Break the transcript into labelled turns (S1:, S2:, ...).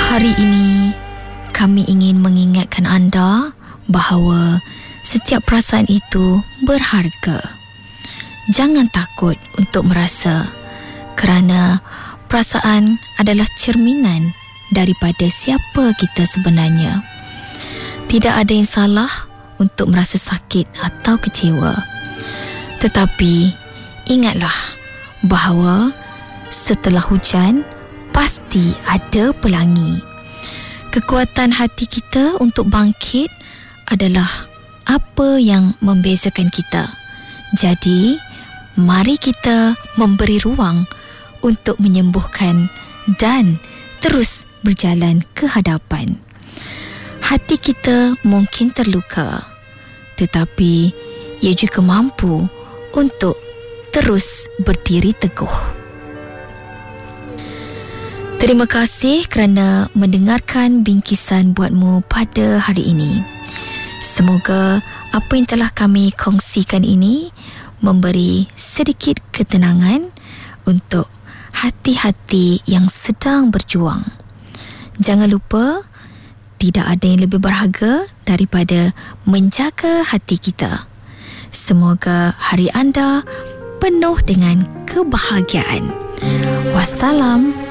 S1: Hari ini, kami ingin mengingatkan anda bahawa setiap perasaan itu berharga. Jangan takut untuk merasa, kerana perasaan adalah cerminan daripada siapa kita sebenarnya. Tidak ada yang salah untuk merasa sakit atau kecewa. Tetapi, ingatlah bahawa setelah hujan, pasti ada pelangi. Kekuatan hati kita untuk bangkit adalah apa yang membezakan kita. Jadi, mari kita memberi ruang untuk menyembuhkan dan terus berjalan ke hadapan. Hati kita mungkin terluka, tetapi ia juga mampu untuk terus berdiri teguh. Terima kasih kerana mendengarkan bingkisan buatmu pada hari ini. Semoga apa yang telah kami kongsikan ini memberi sedikit ketenangan untuk hati-hati yang sedang berjuang. Jangan lupa, tidak ada yang lebih berharga daripada menjaga hati kita. Semoga hari anda penuh dengan kebahagiaan. Wassalam.